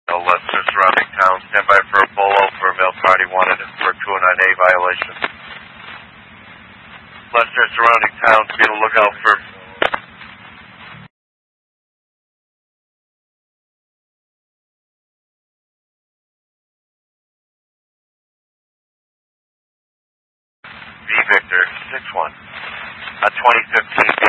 Leicester surrounding town. Stand by for a bolo for a male party wanted for a 209A violation. Leicester surrounding town. Be on the lookout for V Victor 61. A 2015